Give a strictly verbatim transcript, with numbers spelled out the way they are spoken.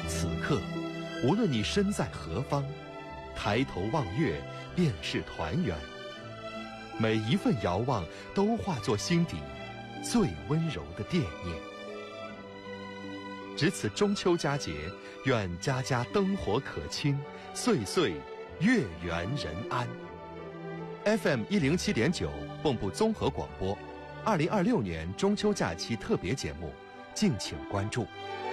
此刻，无论你身在何方，抬头望月，便是团圆。每一份遥望，都化作心底最温柔的惦念。值此中秋佳节，愿家家灯火可亲，岁岁月圆人安。F M 一零七点九，蚌埠综合广播，二零二六年中秋假期特别节目，敬请关注。